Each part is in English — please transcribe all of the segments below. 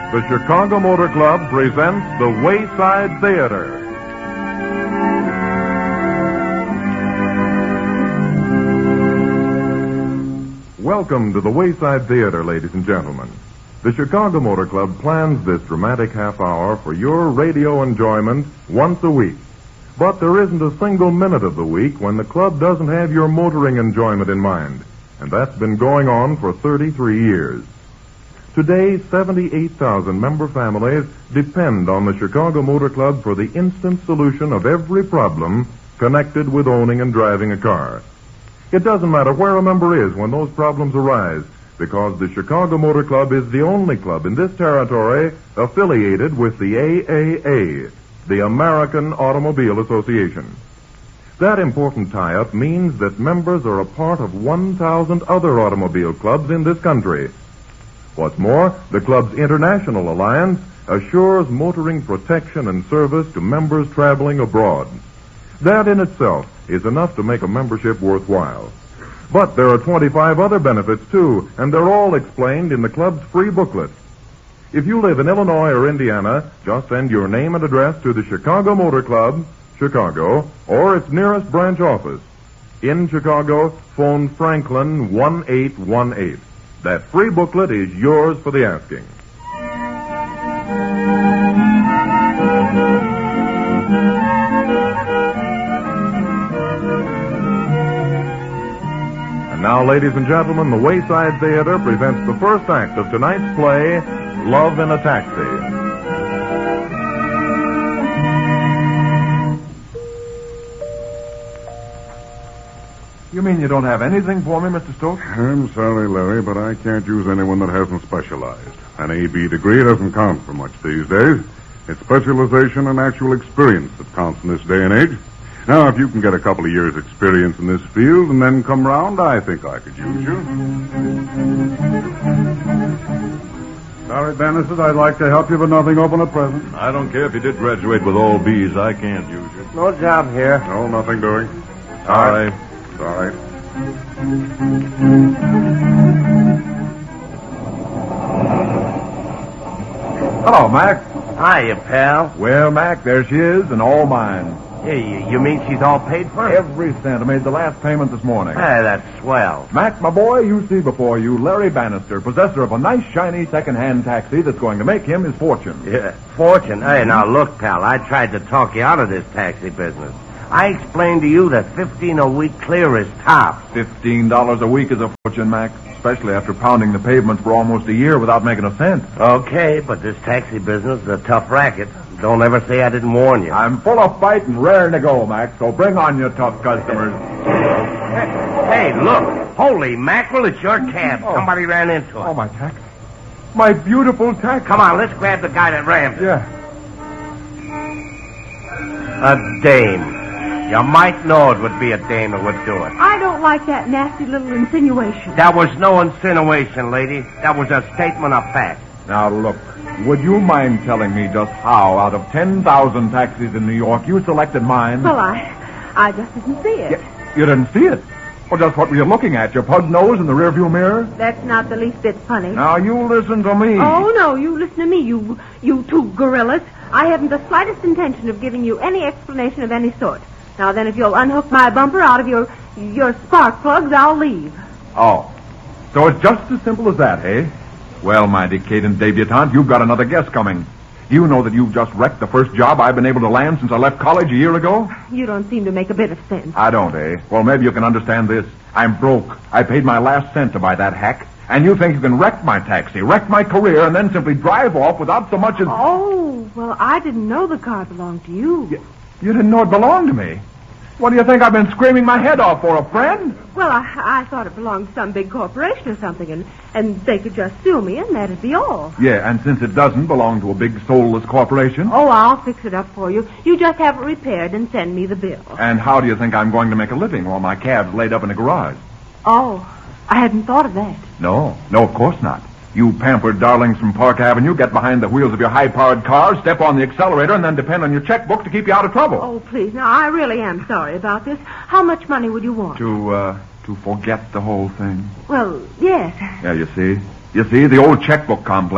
the Chicago Motor Club presents the Wayside Theater. Welcome to the Wayside Theater, ladies and gentlemen. The Chicago Motor Club plans this dramatic half hour for your radio enjoyment once a week. But there isn't a single minute of the week when the club doesn't have your motoring enjoyment in mind. And that's been going on for 33 years. Today, 78,000 member families depend on the Chicago Motor Club for the instant solution of every problem connected with owning and driving a car. It doesn't matter where a member is when those problems arise, because the Chicago Motor Club is the only club in this territory affiliated with the AAA, the American Automobile Association. That important tie-up means that members are a part of 1,000 other automobile clubs in this country. What's more, the club's international alliance assures motoring protection and service to members traveling abroad. That in itself is enough to make a membership worthwhile. But there are 25 other benefits, too, and they're all explained in the club's free booklet. If you live in Illinois or Indiana, just send your name and address to the Chicago Motor Club, Chicago, or its nearest branch office. In Chicago, phone Franklin 1818. That free booklet is yours for the asking. And now, ladies and gentlemen, the Wayside Theater presents the first act of tonight's play, Love in a Taxi. You mean you don't have anything for me, Mr. Stokes? I'm sorry, Larry, but I can't use anyone that hasn't specialized. An A.B. degree doesn't count for much these days. It's specialization and actual experience that counts in this day and age. Now, if you can get a couple of years' experience in this field and then come round, I think I could use you. Sorry, Bannister, I'd like to help you, but nothing open at present. I don't care if you did graduate with all B's. I can't use you. No job here. No, nothing doing. Sorry. Sorry. Hello, Mac. Hiya, pal. Well, Mac, there she is, and all mine. Hey, you mean she's all paid for? Every cent. I made the last payment this morning. Hey, that's swell. Mac, my boy, you see before you Larry Bannister, possessor of a nice, shiny, second-hand taxi that's going to make him his fortune. Yeah, fortune. Hey, now look, pal, I tried to talk you out of this taxi business. I explained to you that $15 a week clear is top. $15 a week is a fortune, Mac, especially after pounding the pavement for almost a year without making a cent. Okay, but this taxi business is a tough racket. Don't ever say I didn't warn you. I'm full of fight and raring to go, Mac, so bring on your tough customers. Hey, look. Holy mackerel, it's your cab. Oh. Somebody ran into it. Oh, my taxi. My beautiful taxi. Come on, let's grab the guy that rammed it. Yeah. A dame. You might know it would be a dame that would do it. I don't like that nasty little insinuation. That was no insinuation, lady. That was a statement of fact. Now, look, would you mind telling me just how, out of 10,000 taxis in New York, you selected mine? Well, I just didn't see it. You didn't see it? Well, just what were you looking at? Your pug nose in the rearview mirror? That's not the least bit funny. Now, you listen to me. Oh, no, you listen to me, you two gorillas. I haven't the slightest intention of giving you any explanation of any sort. Now, then, if you'll unhook my bumper out of your spark plugs, I'll leave. Oh. So it's just as simple as that, eh? Well, my decadent debutante, you've got another guess coming. You know that you've just wrecked the first job I've been able to land since I left college a year ago? You don't seem to make a bit of sense. I don't, eh? Well, maybe you can understand this. I'm broke. I paid my last cent to buy that hack. And you think you can wreck my taxi, wreck my career, and then simply drive off without so much as... Oh, well, I didn't know the car belonged to you. You didn't know it belonged to me? What do you think I've been screaming my head off for, a friend? Well, I thought it belonged to some big corporation or something, and they could just sue me, and that'd be all. Yeah, and since it doesn't belong to a big soulless corporation... Oh, I'll fix it up for you. You just have it repaired and send me the bill. And how do you think I'm going to make a living while my cab's laid up in a garage? Oh, I hadn't thought of that. No, of course not. You pampered darlings from Park Avenue get behind the wheels of your high-powered car, step on the accelerator, and then depend on your checkbook to keep you out of trouble. Oh, please. Now, I really am sorry about this. How much money would you want? To forget the whole thing. Well, yes. Yeah, you see? You see, the old checkbook complex.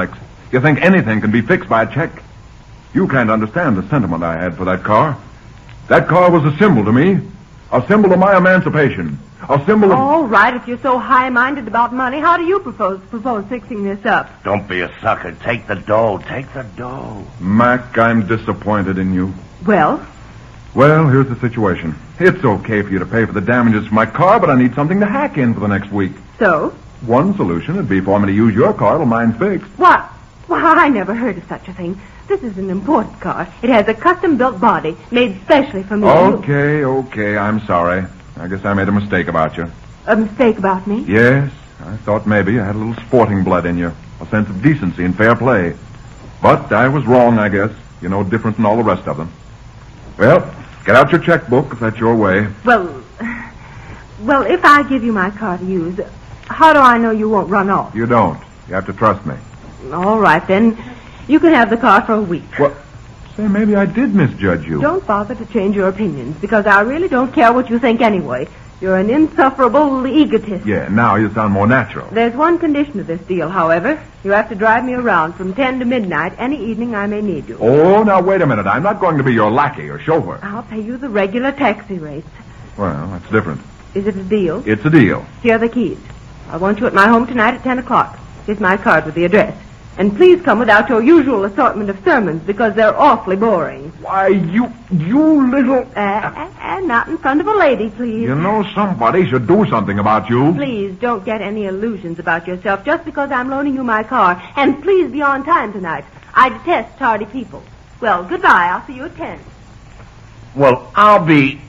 You think anything can be fixed by a check? You can't understand the sentiment I had for that car. That car was a symbol to me. A symbol of my emancipation. A symbol of... All right, if you're so high-minded about money, how do you propose fixing this up? Don't be a sucker. Take the dough. Take the dough. Mac, I'm disappointed in you. Well? Well, here's the situation. It's okay for you to pay for the damages for my car, but I need something to hack in for the next week. So? One solution would be for me to use your car till mine's fixed. What? Well, I never heard of such a thing. This is an imported car. It has a custom-built body made specially for me. Okay, I'm sorry. I guess I made a mistake about you. A mistake about me? Yes, I thought maybe you had a little sporting blood in you, a sense of decency and fair play. But I was wrong, I guess. You're no different than all the rest of them. Well, get out your checkbook if that's your way. Well, if I give you my car to use, how do I know you won't run off? You don't. You have to trust me. All right, then. You can have the car for a week. Well, say, maybe I did misjudge you. Don't bother to change your opinions, because I really don't care what you think anyway. You're an insufferable egotist. Yeah, now you sound more natural. There's one condition to this deal, however. You have to drive me around from 10 to midnight any evening I may need you. Oh, now wait a minute. I'm not going to be your lackey or chauffeur. I'll pay you the regular taxi rates. Well, that's different. Is it a deal? It's a deal. Here are the keys. I want you at my home tonight at 10 o'clock. Here's my card with the address. And please come without your usual assortment of sermons, because they're awfully boring. Why, you little... Not in front of a lady, please. You know, somebody should do something about you. Please don't get any illusions about yourself just because I'm loaning you my car. And please be on time tonight. I detest tardy people. Well, goodbye. I'll see you at 10. Well, I'll be...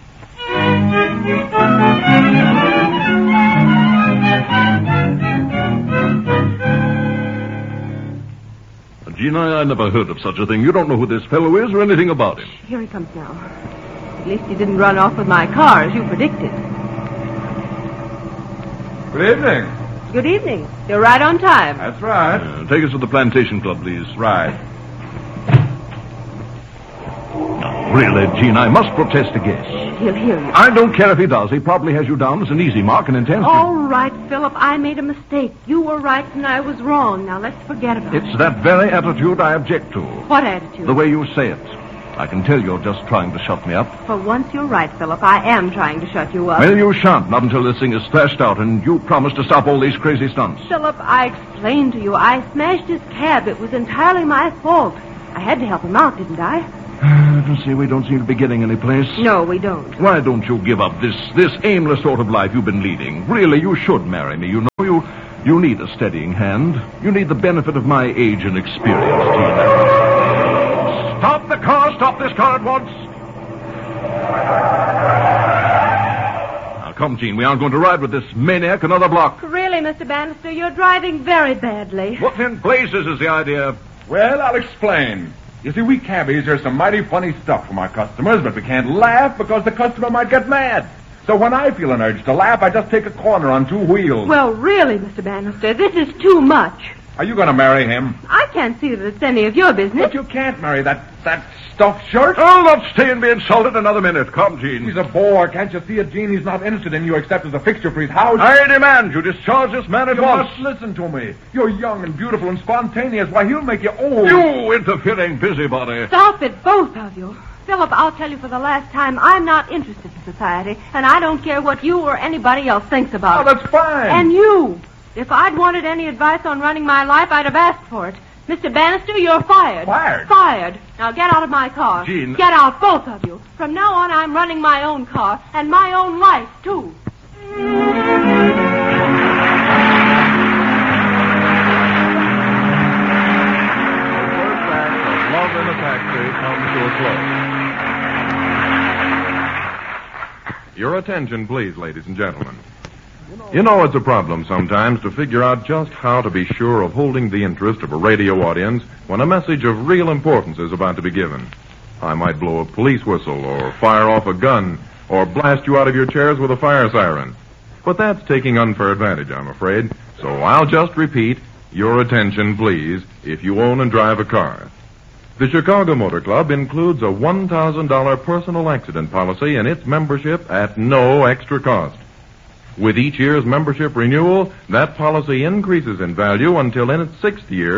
Gina, I never heard of such a thing. You don't know who this fellow is or anything about him. Here he comes now. At least he didn't run off with my car, as you predicted. Good evening. Good evening. You're right on time. That's right. Take us to the Plantation Club, please. Right. Really, Gene, I must protest against. He'll hear you. I don't care if he does. He probably has you down as an easy mark and intends to... All right, Philip. I made a mistake. You were right and I was wrong. Now let's forget about it. It's that very attitude I object to. What attitude? The way you say it. I can tell you're just trying to shut me up. For once you're right, Philip. I am trying to shut you up. Well, you shan't. Not until this thing is thrashed out and you promise to stop all these crazy stunts. Philip, I explained to you. I smashed his cab. It was entirely my fault. I had to help him out, didn't I? See, we don't seem to be getting any place. No, we don't. Why don't you give up this aimless sort of life you've been leading? Really, you should marry me. You know, you need a steadying hand. You need the benefit of my age and experience, Tina. Stop the car! Stop this car at once! Now, come, Gene. We aren't going to ride with this maniac another block. Really, Mr. Bannister, you're driving very badly. What in blazes is the idea? Well, I'll explain. You see, we cabbies are some mighty funny stuff from our customers, but we can't laugh because the customer might get mad. So when I feel an urge to laugh, I just take a corner on two wheels. Well, really, Mr. Bannister, this is too much. Are you going to marry him? I can't see that it's any of your business. But you can't marry that stuffed shirt. I'll not stay and be insulted another minute. Come, Gene. He's a bore. Can't you see it, Gene? He's not interested in you except as a fixture for his house. I demand you discharge this man at You once. must listen to me. You're young and beautiful and spontaneous. Why, he'll make you old. You interfering busybody. Stop it, both of you. Philip, I'll tell you for the last time, I'm not interested in society, and I don't care what you or anybody else thinks about Oh, it. that's fine. And you. If I'd wanted any advice on running my life, I'd have asked for it. Mr. Bannister, you're fired. Fired? Fired. Now get out of my car. Gene. Get out, both of you. From now on, I'm running my own car, and my own life, too. Love in a Taxi comes to a close. Your attention, please, ladies and gentlemen. You know it's a problem sometimes to figure out just how to be sure of holding the interest of a radio audience when a message of real importance is about to be given. I might blow a police whistle or fire off a gun or blast you out of your chairs with a fire siren. But that's taking unfair advantage, I'm afraid. So I'll just repeat, your attention, please, if you own and drive a car. The Chicago Motor Club includes a $1,000 personal accident policy in its membership at no extra cost. With each year's membership renewal, that policy increases in value until in its 6th year,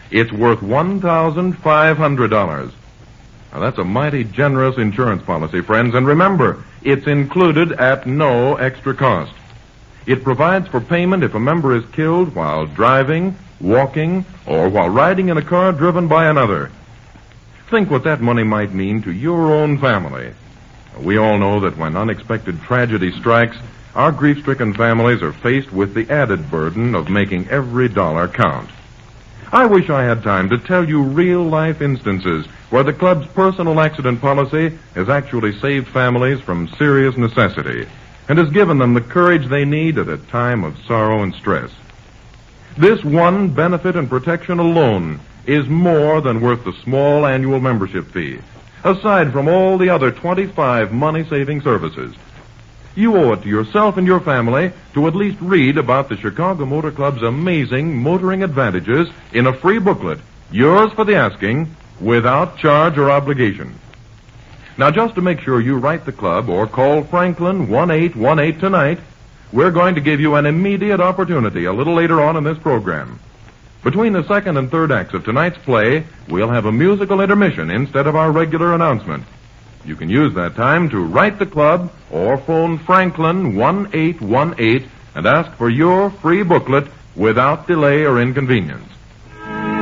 It's worth $1,500. Now, that's a mighty generous insurance policy, friends, and remember, it's included at no extra cost. It provides for payment if a member is killed while driving, walking, or while riding in a car driven by another. Think what that money might mean to your own family. We all know that when unexpected tragedy strikes, our grief-stricken families are faced with the added burden of making every dollar count. I wish I had time to tell you real-life instances where the club's personal accident policy has actually saved families from serious necessity and has given them the courage they need at a time of sorrow and stress. This one benefit and protection alone is more than worth the small annual membership fee, aside from all the other 25 money-saving services. You owe it to yourself and your family to at least read about the Chicago Motor Club's amazing motoring advantages in a free booklet, yours for the asking, without charge or obligation. Now, just to make sure you write the club or call Franklin 1818 tonight, we're going to give you an immediate opportunity a little later on in this program. Between the second and third acts of tonight's play, we'll have a musical intermission instead of our regular announcement. You can use that time to write the club or phone Franklin 1818 and ask for your free booklet without delay or inconvenience.